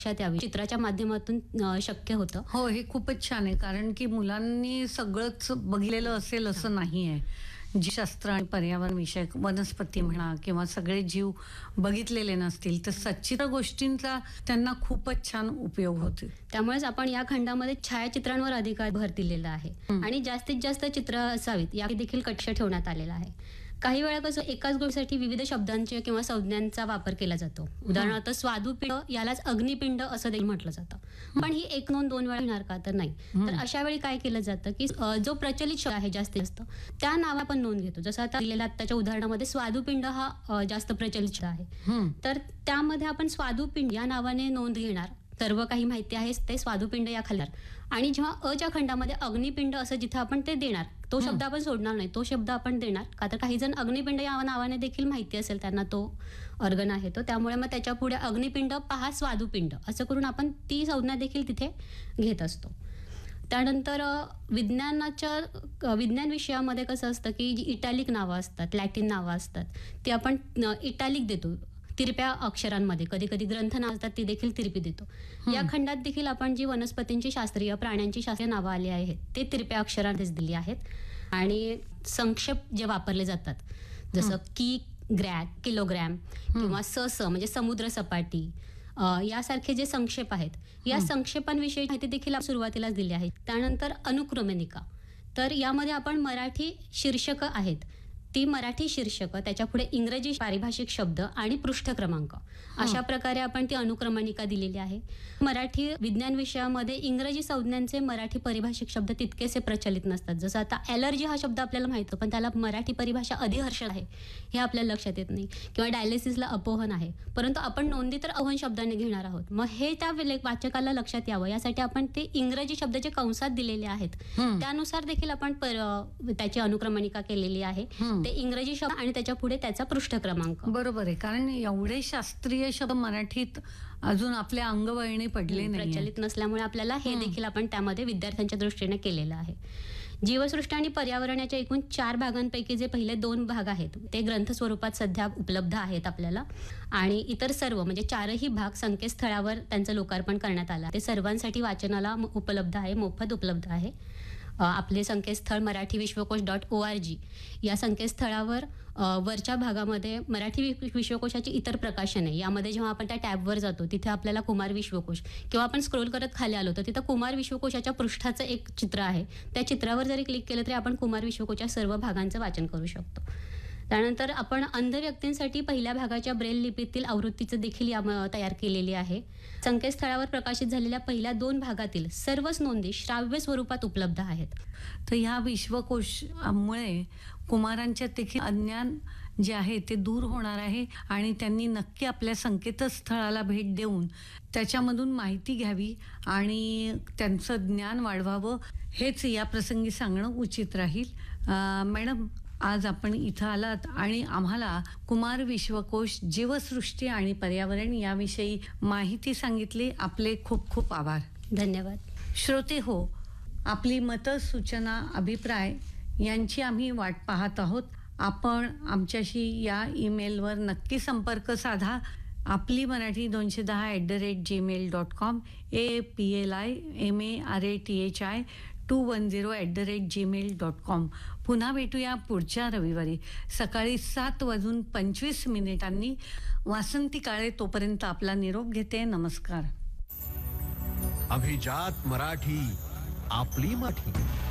लक्षात यावी चित्राच्या माध्यमातून शक्य होतं. हो, हे खूपच छान आहे, कारण की मुलांनी सगळंच बघितलेलं असेल असं नाही आहे. जीवशास्त्र आणि पर्यावरण विषयक वनस्पती म्हणा किंवा सगळे जीव बघितलेले नसतील तर सच्चित्र गोष्टींचा त्यांना खूपच छान उपयोग होतो. त्यामुळेच आपण या खंडामध्ये छायाचित्रांवर अधिक भर दिलेला आहे आणि जास्तीत जास्त चित्र असावीत या देखील कक्ष ठेवण्यात आलेला आहे. काही वेळा कसं एकाच गोष्टीसाठी विविध शब्दांचे किंवा संज्ञांचा वापर केला जातो. उदाहरणार्थ स्वादुपिंड यालाच अग्निपिंड असं देखील म्हटलं जातं. पण ही एक नोंद दोन वेळा येणार का? तर नाही. तर अशा वेळी काय केलं जातं की जो प्रचलित शब्द आहे जास्तीत जास्त त्या नावा आपण नोंद घेतो. जसं आता दिलेल्या आत्ताच्या उदाहरणामध्ये स्वादुपिंड हा जास्त प्रचलित शब्द आहे. तर त्यामध्ये आपण स्वादुपिंड या नावाने नोंद घेणार. सर्व काही माहिती आहे ते स्वादुपिंड या खाली आणि जेव्हा अच्या खंडामध्ये अग्निपिंड असं जिथं आपण ते देणार तो शब्द आपण सोडणार नाही, तो शब्द आपण देणार का तर काही जण अग्निपिंड या नावाने देखील माहिती असेल त्यांना तो ऑर्गन आहे तो. त्यामुळे मग त्याच्या पुढे अग्निपिंड पहा स्वादुपिंड असं करून आपण ती संज्ञा देखील तिथे घेत असतो. त्यानंतर विज्ञान विषयामध्ये कसं असतं की जी इटॅलिक नावं असतात, लॅटिन नावं असतात ती आपण इटॅलिक देतो तिरप्या अक्षरांमध्ये. कधी कधी ग्रंथ नाव असतात ती देखील तिरपी देतो. या खंडात देखील आपण जी वनस्पतींची शास्त्रीय प्राण्यांची शास्त्रीय नावं आली आहेत ते तिरप्या अक्षरांमध्येच दिली आहेत. आणि संक्षेप जे वापरले जातात जसं की किलोग्रॅम किंवा म्हणजे समुद्र सपाटी यासारखे जे संक्षेप आहेत या संक्षेपांविषयी माहिती देखील सुरुवातीलाच दिली आहे. त्यानंतर अनुक्रमणिका, तर यामध्ये आपण मराठी शीर्षक आहेत ती मराठी शीर्षक त्याच्या पुढे इंग्रजी पारिभाषिक शब्द आणि पृष्ठ क्रमांक अशा प्रकारे आपण ती अनुक्रमणिका दिलेली आहे. मराठी विज्ञान विषयामध्ये इंग्रजी संज्ञांचे मराठी पारिभाषिक शब्द तितकेसे प्रचलित नसतात. जसं आता ॲलर्जी हा शब्द आपल्याला माहिती पण त्याला मराठी परिभाषा अधिहर्ष आहे हे आपल्याला लक्षात येत नाही. किंवा डायलिसिसला अपोहन आहे परंतु आपण नोंदी तर अवहन शब्दाने घेणार आहोत. मग हे त्या वाचकाला लक्षात यावं यासाठी आपण ते इंग्रजी शब्द जे कंसात दिलेले आहेत त्यानुसार देखील आपण त्याची अनुक्रमणिका केलेली आहे. ते इंग्रजी शब्द आणि त्याच्या पुढे त्याचा पृष्ठ क्रमांक. बरोबर आहे, कारण एवढे शास्त्रीय शब्द मराठीत अजून आपल्या अंगवळणी पडले नाही, प्रचलित नसल्यामुळे आपल्याला हे देखील आपण त्यामध्ये विद्यार्थ्यांच्या दृष्टीने केलेलं आहे. जीवसृष्टी आणि पर्यावरण याच्या एकूण 4 भागांपैकी जे पहिले 2 भाग आहेत ते ग्रंथ स्वरूपात सध्या उपलब्ध आहेत आपल्याला आणि इतर सर्व म्हणजे 4ही भाग संकेतस्थळावर त्यांचं लोकार्पण करण्यात आलं. ते सर्वांसाठी वाचनाला उपलब्ध आहे, मोफत उपलब्ध आहे. आपले संकेतस्थळ marathi-vishwakosh.org या संकेतस्थळावर वरच्या भागामध्ये मराठी विश्वकोशाची इतर प्रकाशने यामध्ये जेव्हा आपण त्या टॅबवर जातो तिथे आपल्याला कुमार विश्वकोश किंवा आपण स्क्रोल करत खाली आलो तर तिथं कुमार विश्वकोशाच्या पृष्ठाचं एक चित्र आहे. त्या चित्रावर जरी क्लिक केलं तरी आपण कुमार विश्वकोशच्या सर्व भागांचं वाचन करू शकतो. त्यानंतर आपण अंध व्यक्तींसाठी पहिल्या भागाच्या ब्रेल लिपीतील आवृत्तीचं देखील तयार केलेली आहे. संकेतस्थळावर प्रकाशित झालेल्या पहिल्या 2 भागातील सर्वच नोंदी श्राव्य स्वरूपात उपलब्ध आहेत. तर ह्या विश्वकोशामुळे कुमारांच्या देखील अज्ञान जे आहे ते दूर होणार आहे आणि त्यांनी नक्की आपल्या संकेतस्थळाला भेट देऊन त्याच्यामधून माहिती घ्यावी आणि त्यांचं ज्ञान वाढवावं हेच या प्रसंगी सांगणं उचित राहील. मॅडम, आज आपण इथं आलात आणि आम्हाला कुमार विश्वकोश, जीवसृष्टी आणि पर्यावरण याविषयी माहिती सांगितली. आपले खूप खूप आभार. धन्यवाद. श्रोते हो, आपली मतं, सूचना, अभिप्राय यांची आम्ही वाट पाहत आहोत. आपण आमच्याशी या ईमेलवर नक्की संपर्क साधा. आपली मराठी 210@gmail.com APLIMARATHI 210@gmail.com. पुन्हा भेटूया पुढच्या रविवारी सकाळी 7:25 वासंती काळे. तोपर्यंत आपला निरोप घेते. नमस्कार. अभिजात मराठी, आपली मराठी.